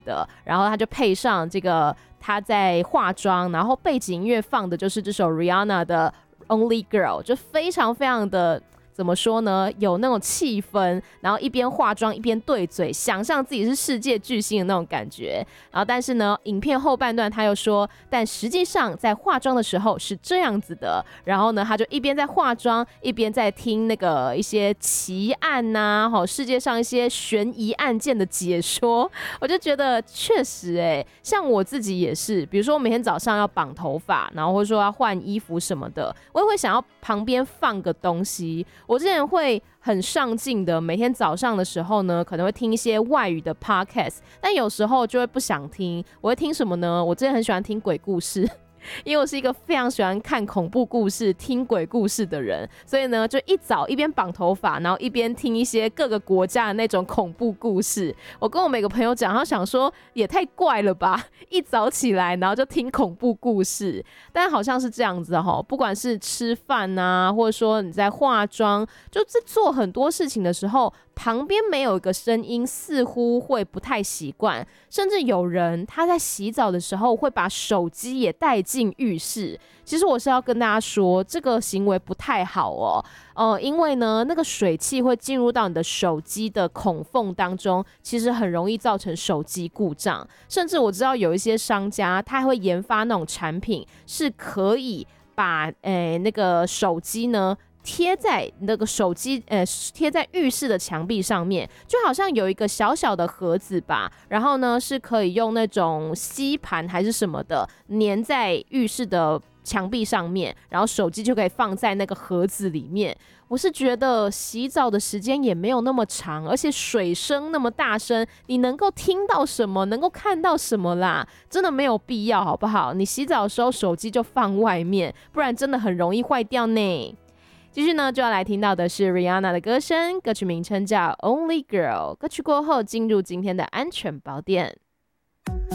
的，然后他就配上这个他在化妆，然后背景音乐放的就是这首 Rihanna 的 Only Girl， 就非常非常的怎么说呢，有那种气氛，然后一边化妆一边对嘴，想象自己是世界巨星的那种感觉。然后但是呢，影片后半段他又说，但实际上在化妆的时候是这样子的。然后呢，他就一边在化妆，一边在听那个一些奇案呐、世界上一些悬疑案件的解说。我就觉得确实像我自己也是，比如说我每天早上要绑头发，然后或者说要换衣服什么的，我也会想要旁边放个东西。我之前会很上进的，每天早上的时候呢，可能会听一些外语的 podcast， 但有时候就会不想听。我会听什么呢？我之前很喜欢听鬼故事。因为我是一个非常喜欢看恐怖故事、听鬼故事的人，所以呢，就一早一边绑头发，然后一边听一些各个国家的那种恐怖故事。我跟我每个朋友讲，他想说也太怪了吧，一早起来然后就听恐怖故事，但好像是这样子齁，不管是吃饭啊，或者说你在化妆，就在做很多事情的时候，旁边没有一个声音，似乎会不太习惯。甚至有人他在洗澡的时候会把手机也带进浴室。其实我是要跟大家说，这个行为不太好哦。因为呢，那个水汽会进入到你的手机的孔缝当中，其实很容易造成手机故障。甚至我知道有一些商家，他还会研发那种产品，是可以把那个手机呢贴在那个手机贴在浴室的墙壁上面，就好像有一个小小的盒子吧，然后呢是可以用那种吸盘还是什么的粘在浴室的墙壁上面，然后手机就可以放在那个盒子里面。我是觉得洗澡的时间也没有那么长，而且水声那么大声，你能够听到什么，能够看到什么啦？真的没有必要，好不好？你洗澡的时候手机就放外面，不然真的很容易坏掉呢。继续呢，就要来听到的是 Rihanna 的歌声，歌曲名称叫 Only Girl。歌曲过后，进入今天的安全宝典。